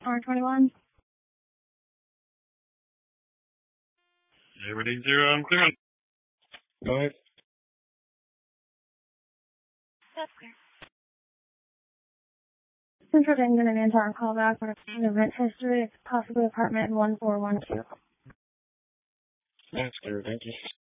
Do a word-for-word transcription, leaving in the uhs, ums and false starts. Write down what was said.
R twenty-one. Everybody zero, I'm clear. Go ahead. That's clear. Central Dayton and Anton call back for an event history, possibly apartment one four one two. That's clear, thank you.